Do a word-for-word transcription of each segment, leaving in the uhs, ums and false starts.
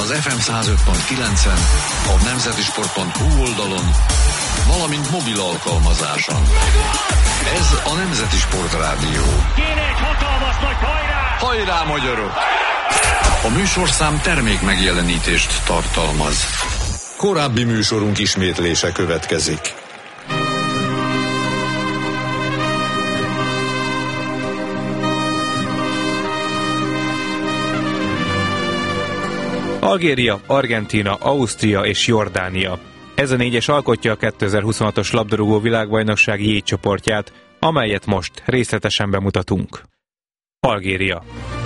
az ef em száz öt pont kilencen, a nemzetisport pont hu oldalon, valamint mobil alkalmazáson. Ez a Nemzeti Sport Rádió. Kéne egy hatalmas nagy hajrá! Hajrá, magyarok! A műsorszám termék megjelenítést tartalmaz. Korábbi műsorunk ismétlése következik. Algéria, Argentína, Ausztria és Jordánia. Ez a négyes alkotja a kétezer-huszonhatos labdarúgó világbajnokság J csoportját, amelyet most részletesen bemutatunk. Algéria.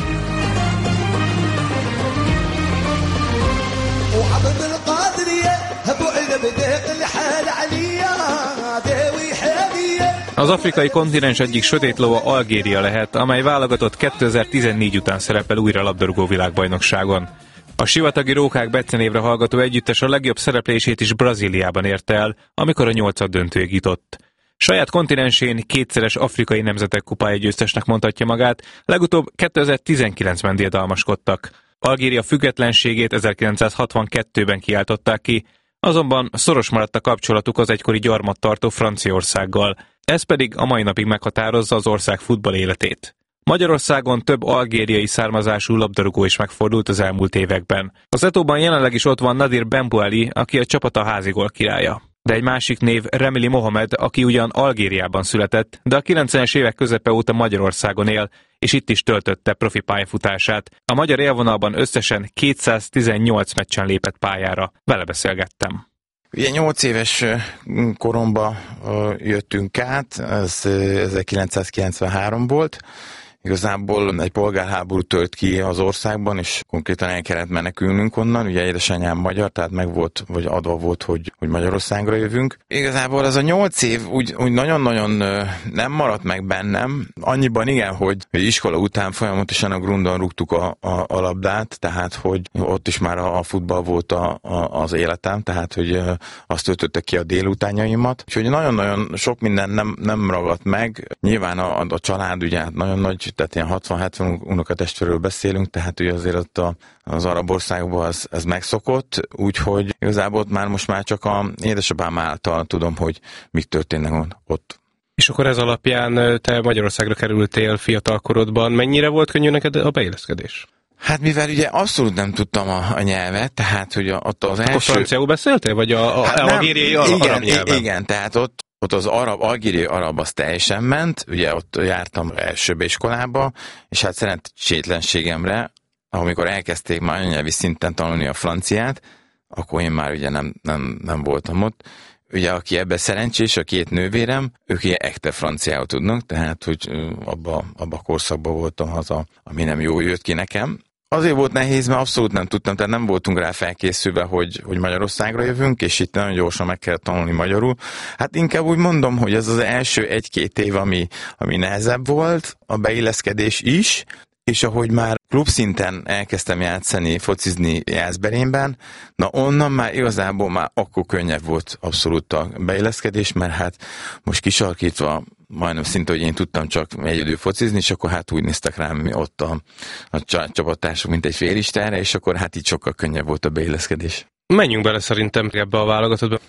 Az afrikai kontinens egyik sötét lova Algéria lehet, amely válogatott kétezer-tizennégy után szerepel újra labdarúgó világbajnokságon. A sivatagi rókák becenévre hallgató együttes a legjobb szereplését is Brazíliában érte el, amikor a nyolcaddöntőig jutott. Saját kontinensén kétszeres afrikai nemzetek kupája győztesnek mondhatja magát, legutóbb kétezer-tizenkilencben diadalmaskodtak. Algéria függetlenségét ezerkilencszázhatvankettőben kiáltották ki, azonban szoros maradt a kapcsolatuk az egykori gyarmattartó Franciaországgal, ez pedig a mai napig meghatározza az ország futball életét. Magyarországon több algériai származású labdarúgó is megfordult az elmúlt években. Az Etóban jelenleg is ott van Nadir Benbouali, aki a csapata házigól királya. De egy másik név Remili Mohamed, aki ugyan Algériában született, de a kilencvenes évek közepe óta Magyarországon él, és itt is töltötte profi pályafutását. A magyar élvonalban összesen kétszáztizennyolc meccsen lépett pályára. Vele beszélgettem. Ugye nyolc éves koromban jöttünk át, ez ezerkilencszázkilencvenhárom volt. Igazából egy polgárháború tört ki az országban, és konkrétan el kellett menekülnünk onnan. Ugye édesanyám magyar, tehát meg volt, vagy adva volt, hogy, hogy Magyarországra jövünk. Igazából ez a nyolc év úgy, úgy nagyon-nagyon nem maradt meg bennem. Annyiban igen, hogy, hogy iskola után folyamatosan a Grundon rúgtuk a, a, a labdát, tehát hogy ott is már a, a futball volt a, a, az életem, tehát hogy azt töltötte ki a délutánjaimat. Úgyhogy nagyon-nagyon sok minden nem, nem ragadt meg. Nyilván a, a család ugye nagyon nagy, tehát ilyen hatvan-hetven unokatestvérről beszélünk, tehát ugye azért ott a, az arab országban ez, ez megszokott, úgyhogy igazából ott már most már csak a édesapám által tudom, hogy mik történnek ott. És akkor ez alapján te Magyarországra kerültél fiatalkorodban. Mennyire volt könnyű neked a beilleszkedés? Hát mivel ugye abszolút nem tudtam a, a nyelvet, tehát hogy a, ott az akkor első... franciául beszéltél? Vagy a, a hát algériai arab igen, nyelven? Igen, tehát ott Ott az arab, algériai arab az teljesen ment, ugye ott jártam elsőbe iskolába, és hát szerencsétlenségemre, amikor elkezdték már anyanyelvi szinten tanulni a franciát, akkor én már ugye nem, nem, nem voltam ott. Ugye aki ebben szerencsés, a két nővérem, ők ilyen ekte franciául tudnak, tehát hogy abba, abba a korszakban voltam haza, ami nem jó jött ki nekem. Azért volt nehéz, mert abszolút nem tudtam, tehát nem voltunk rá felkészülve, hogy, hogy Magyarországra jövünk, és itt nagyon gyorsan meg kellett tanulni magyarul. Hát inkább úgy mondom, hogy ez az első egy-két év, ami, ami nehezebb volt, a beilleszkedés is, és ahogy már klubszinten elkezdtem játszani, focizni Jászberényben, na onnan már igazából már akkor könnyebb volt abszolút a beilleszkedés, mert hát most kisarkítva majdnem szinte, hogy én tudtam csak egyedül focizni, és akkor hát úgy néztek rám ott a, a csapattársak, mint egy félistenre, és akkor hát így sokkal könnyebb volt a beilleszkedés. Menjünk bele szerintem ebbe a válogatottba.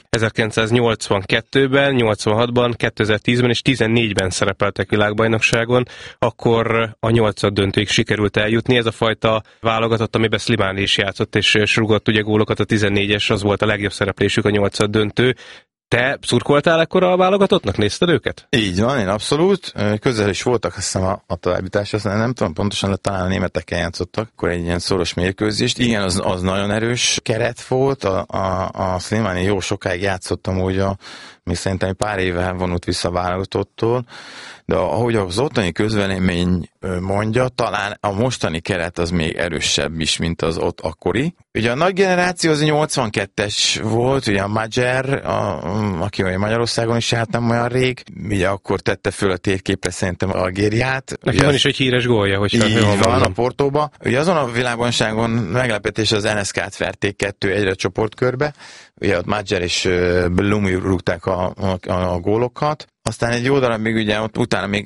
ezerkilencszáznyolcvankettőben, nyolcvanhatban, kétezer-tízben és tizennégyben szerepeltek világbajnokságon, akkor a nyolcad döntőig sikerült eljutni. Ez a fajta válogatott, amiben Slimani is játszott, és, és rúgott ugye gólokat, a tizennégyes, az volt a legjobb szereplésük, a nyolcad döntő. Te szurkoltál ekkor a válogatottnak? Nézted őket? Így van, én abszolút. Közel is voltak, azt hiszem a, a továbbítás, azt nem tudom pontosan, de talán a németekkel játszottak, akkor egy ilyen szoros mérkőzést. Igen, az, az nagyon erős keret volt, a, a, a Slimani jó sokáig játszottam, úgy a, még szerintem pár éve vonult vissza a válogatottól, de ahogy az ottani közvélemény mondja, talán a mostani keret az még erősebb is, mint az ott akkori. Ugye a nagy generáció az nyolcvankettes volt, ugye a Magyar, a, aki Magyarországon is járt nem olyan rég, ugye akkor tette föl a térképre szerintem Algériát. Neki van is egy híres gólja, hogy így van, van a Portóba. Ugye azon a világbajnokságon meglepetés az en es ká-t verték kettő egyre a csoportkörbe, ugye ott Magyar és Blumi rúgták a, a, a gólokat. Aztán egy jó darabig ugye ott utána még